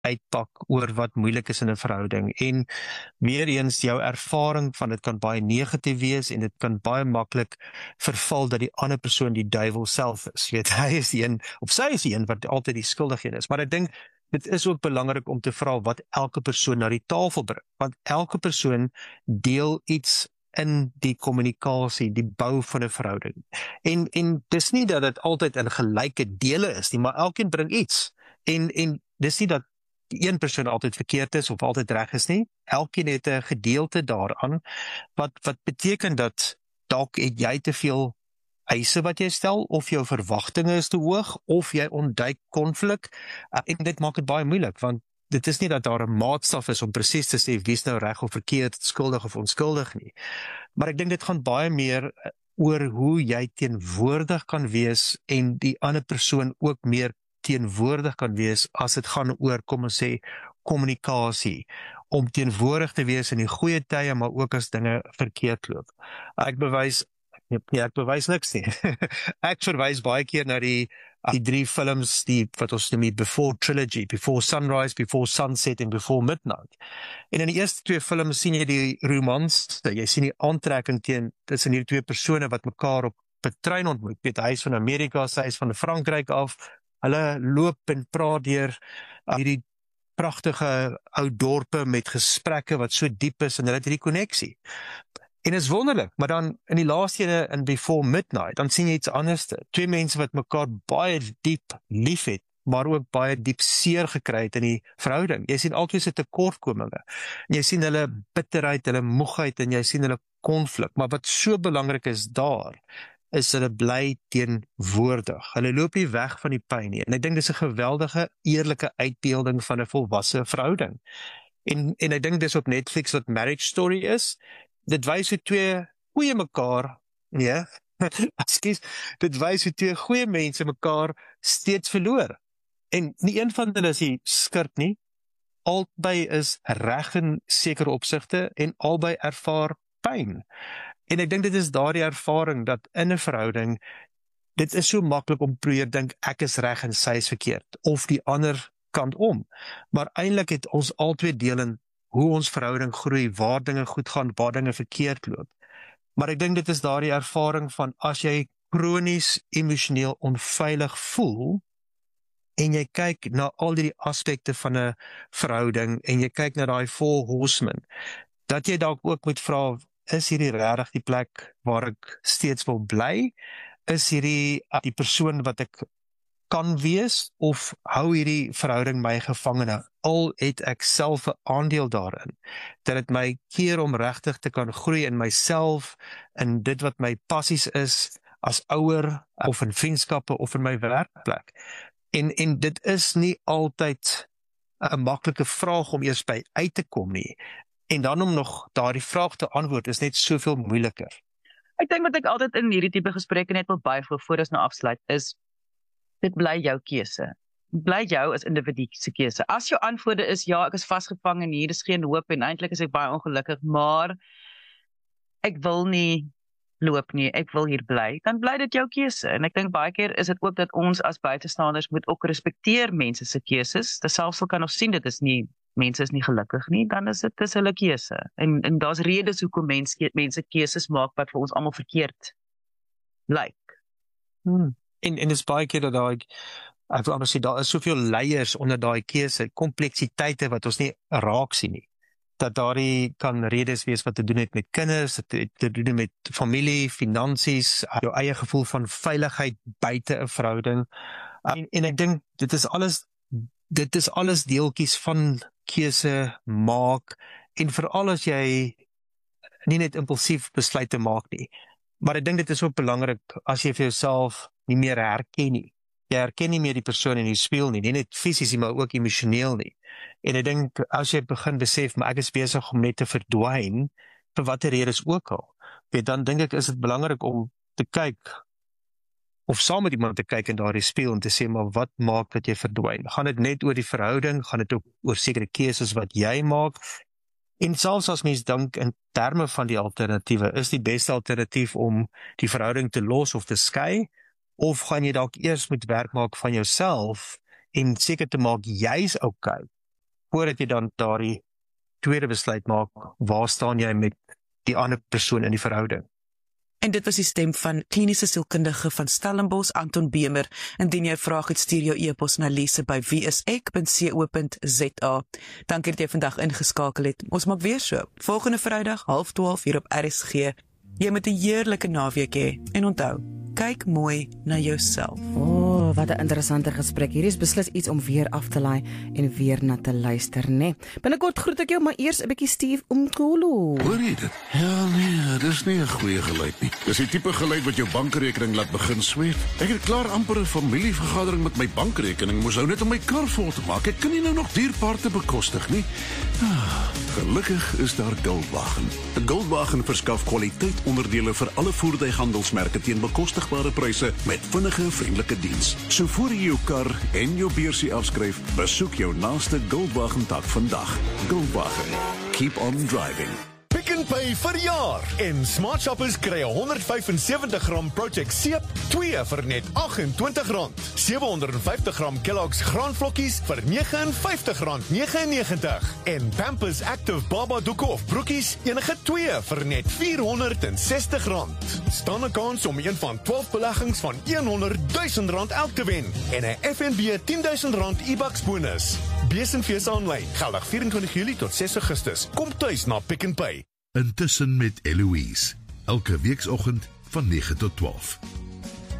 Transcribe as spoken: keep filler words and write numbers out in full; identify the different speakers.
Speaker 1: uitpak oor wat moeilik is in 'n verhouding. En weer eens, jou ervaring van dit kan baie negatief wees en dit kan baie maklik verval dat die ander persoon die duiwel self is. Jy weet, hy is die een, of sy is die een wat altyd die skuldige een is. Maar ek dink, dit is ook belangrik om te vra wat elke persoon na die tafel bring. Want elke persoon deel iets in die kommunikasie, die bou van 'n verhouding. En, en dis nie dat dit altyd in gelyke dele is nie, maar elkeen bring iets. En, en dis nie dat die een persoon altyd verkeerd is of altyd reg is nie. Elkeen het 'n gedeelte daaraan, wat, wat beteken dat dalk het jy te veel eise wat jy stel, of jou verwagtinge is te hoog, of jy ontduik konflik, en dit maak dit baie moeilik, want dit is nie dat daar 'n maatstaf is om presies te sê wie is nou reg of verkeerd, skuldig of onskuldig nie. Maar ek dink dit gaan baie meer oor hoe jy teenwoordig kan wees en die ander persoon ook meer teenwoordig kan wees as dit gaan oor, kom ons sê, kommunikasie, om teenwoordig te wees in die goeie tye, maar ook as dinge verkeerd loop. Ek bewys, ja, ek bewys niks nie. Ek verwys baie keer na die die drie films, die wat ons noem die Before Trilogy, Before Sunrise, Before Sunset en Before Midnight. En in die eerste twee films sien jy die romans, jy sien die aantrekking teen tussen hierdie twee persone wat mekaar op 'n trein ontmoet. Weet, hy is van Amerika, sy is van Frankryk af. Hulle loop en praat deur uh, hierdie pragtige ou dorpe met gesprekke wat so diep is en hulle het hierdie koneksie. En is wonderlik, maar dan in die laaste ene in Before Midnight, dan sien jy iets anders. Twee mense wat mekaar baie diep lief het, maar ook baie diep seer gekry het in die verhouding. Jy sien altyd se tekortkominge. Jy sien hulle bitterheid, hulle moegheid en jy sien hulle konflik. Maar wat so belangrik is daar, is hulle bly teenwoordig. Hulle loop nie weg van die pyn nie. En ek dink dis 'n geweldige, eerlike uitbeelding van 'n volwasse verhouding. En, en ek dink dis op Netflix wat Marriage Story is. Dit wys hoe twee goeie mekaar, ja, ekskuus, dit wys hoe twee goeie mense mekaar steeds verloor. En nie een van hulle is die skurk nie, albei is reg in sekere opsigte en albei ervaar pyn. En ek dink dit is daardie ervaring dat in 'n verhouding, dit is so maklik om probeer dink ek is reg en sy is verkeerd, of die ander kant om. Maar eintlik het ons albei deel in hoe ons verhouding groei, waar dinge goed gaan, waar dinge verkeerd loop. Maar ek dink dit is daardie ervaring van as jy kronies emosioneel onveilig voel, en jy kyk na al die aspekte van 'n verhouding, en jy kyk na daai four horsemen, dat jy dalk ook moet vra, is hierdie regtig die plek waar ek steeds wil bly? Is hierdie die persoon wat ek kan wees, of hou hierdie verhouding my gevangene? Al het ek self 'n aandeel daarin, dat dit my keer om regtig te kan groei in myself, in dit wat my passies is, as ouer, of in vriendskappe, of in my werkplek. En, en dit is nie altyd 'n maklike vraag om eers by uit te kom nie. En dan om nog daardie vraag te antwoord, is net soveel moeiliker.
Speaker 2: Ek dink wat ek altyd in hierdie tipe gesprekke net wil byvoeg voor ons nou afsluit, is dit bly jou keuse. Bly jou as individu se keuse. As jou antwoorde is, ja, ek is vasgevang en hier is geen hoop en eintlik is ek baie ongelukkig, maar ek wil nie loop nie, ek wil hier bly, dan bly dit jou keuse. En ek dink baie keer is dit ook dat ons as buitestanders moet ook respekteer mense se keuses. Dit selfs al kan ons sien dit is nie, mense is nie gelukkig nie, dan is dit is hulle keuse. En, en daar's redes hoekom mense, mense keuses maak wat vir ons almal verkeerd lyk.
Speaker 1: Hmm. En, en dis baie keer dat daar, ek wil anders sê, daar is soveel layers onder daai keuse, kompleksiteite wat ons nie raak sien nie. Dat daardie kan redes wees wat te doen het met kinders, te, te doen met familie, finansies, jou eie gevoel van veiligheid buite 'n verhouding. En, en ek dink dit is alles dit is alles deeltjies van keuse maak, en veral as jy nie net impulsief besluite maak nie. Maar ek dink dit is ook belangrik as jy vir jouself nie meer herken nie. Jy herken nie meer die persoon in die spieël nie, nie net fisies nie, maar ook emosioneel nie. En ek dink, as jy begin besef, maar ek is besig om net te verdwyn, vir watter redes ook al, weet, dan dink ek, is dit belangrik om te kyk, of saam met iemand te kyk in daardie spieël, en te sê, maar wat maak dat jy verdwyn? Gaan dit net oor die verhouding? Gaan dit ook oor sekere keuses wat jy maak? En selfs as mens dink in terme van die alternatiewe, is die beste alternatief om die verhouding te los of te skei, of gaan jy dalk eers moet werk maak van jouself, en seker te maak, jy's okay, voordat jy dan daardie tweede besluit maak, waar staan jy met die ander persoon in die verhouding?
Speaker 3: En dit was die stem van kliniese sielkundige van Stellenbosch, Anton Bemer. Indien jy 'n vraag het, stuur jou e-pos na lise by wie is ek punt co punt za. Dankie dat jy vandag ingeskakel het. Ons maak weer so. Volgende Vrydag, half twaalf hier op R S G. Jy moet 'n heerlike naweek hê. En onthou, kyk mooi na jouself.
Speaker 4: O, oh, wat 'n interessante gesprek. Hier is beslis iets om weer af te laai en weer na te luister, né? Nee. Binnekort groet ek jou, maar eers 'n bietjie Steve Umkhulu.
Speaker 5: Hoor jy dit? Ja, nee, dis nie 'n goeie geluid nie. Dis die tipe geluid wat jou bankrekening laat begin sweet. Ek het klaar amper 'n familievergadering met my bankrekening, moes ou net om my kar vol te maak. Ek kan nie nou nog dierpaarte bekostig nie. Ah, gelukkig is daar Goldwagen. Goldwagen verskaf kwaliteit onderdele vir alle voertuighandelsmerke teen bekostigbare pryse met vinnige, vriendelike diens. So voor jy jou kar en jou beursie afskryf, besoek jou naaste Goldwagen tak vandag. Goldwagen. Keep on driving.
Speaker 6: Pick n Pay vir jaar en Smart Shoppers kry honderd vyf en sewentig gram Project Seep, twee vir net agt en twintig rand. sewe honderd en vyftig gram Kellogg's graanvlokkies vir vyf en vyftig rand negenty nine en Pampers Active Baba doeke of broekies enige twee vir net vier honderd en sestig rand. Staan 'n kans om een van twaalf beleggings van honderd duisend rand elk te wen en 'n F N B tien duisend rand e-bucks bonus. Besenfees aanlyn, geldig vyf en twintig Julie tot ses Augustus. Kom tuis na Pick n Pay.
Speaker 7: Intussen met Eloise, elke weekoggend van negen tot twaalf.